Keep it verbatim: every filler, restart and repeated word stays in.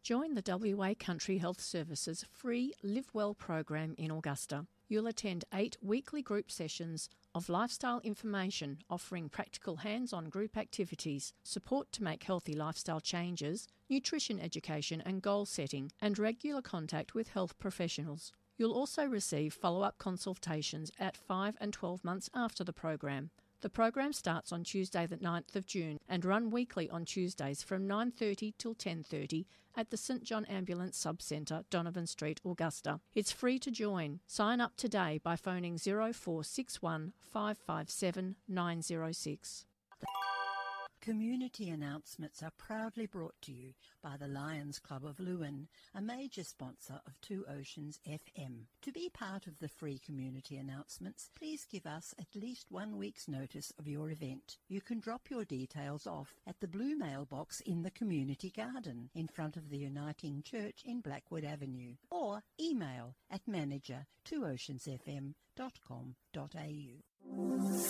Join the W A Country Health Services free Live Well program in Augusta. You'll attend eight weekly group sessions of lifestyle information offering practical hands-on group activities, support to make healthy lifestyle changes, nutrition education and goal setting, and regular contact with health professionals. You'll also receive follow-up consultations at five and twelve months after the program. The program starts on Tuesday the ninth of June and run weekly on Tuesdays from nine thirty till ten thirty at the St John Ambulance Subcentre, Donovan Street, Augusta. It's free to join. Sign up today by phoning zero four six one, five five seven, nine zero six. Community announcements are proudly brought to you by the Lions Club of Lewin, a major sponsor of Two Oceans F M. To be part of the free community announcements, please give us at least one week's notice of your event. You can drop your details off at the blue mailbox in the community garden in front of the Uniting Church in Blackwood Avenue, or email at manager two oceans f m dot com dot a u.